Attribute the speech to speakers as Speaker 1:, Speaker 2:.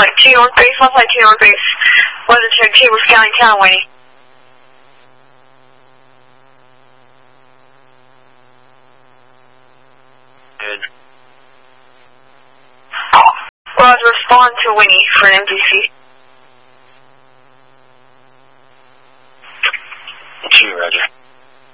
Speaker 1: Flight 2 North Base, Left Flight 2 North Base. Weather check, Cable Scaling Town waiting.
Speaker 2: Good.
Speaker 1: Roger, respond to Winnie for an MPC.